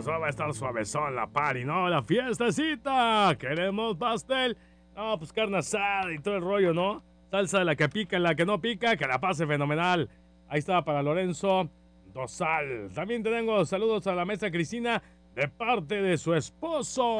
pues ahora va a estar suavezón la party, ¿no? La fiestecita. Queremos pastel. No, pues carne asada y todo el rollo, ¿no? Salsa de la que pica, la que no pica, que la pase fenomenal. Ahí está para Lorenzo Dosal. También tengo saludos a la maestra Cristina de parte de su esposo.